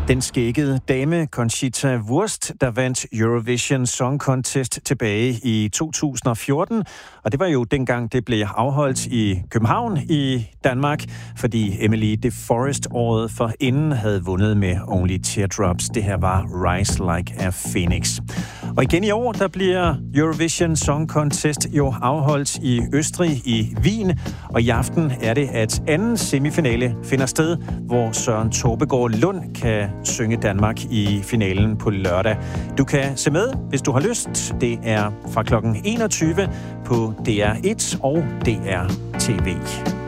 Den skæggede dame Conchita Wurst, der vandt Eurovision Song Contest tilbage i 2014. Og det var jo dengang, det blev afholdt i København i Danmark, fordi Emily de Forest året forinden havde vundet med Only Teardrops. Det her var Rise Like a Phoenix. Og igen i år, der bliver Eurovision Song Contest jo afholdt i Østrig i Wien. Og i aften er det, at anden semifinale finder sted, hvor Søren Tåbegaard Lund kan synge Danmark i finalen på lørdag. Du kan se med, hvis du har lyst. Det er fra klokken 21 på DR1 og DR TV.